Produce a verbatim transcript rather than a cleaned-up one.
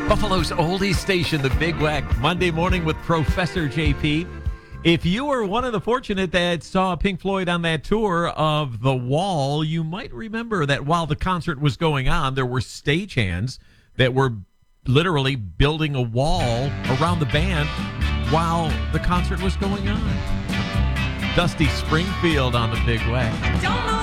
Buffalo's oldies station, the Big Wack, Monday morning with Professor J P. If you were one of the fortunate that saw Pink Floyd on that tour of The Wall, you might remember that while the concert was going on, there were stagehands that were literally building a wall around the band while the concert was going on. Dusty Springfield on the Big Wack. Don't know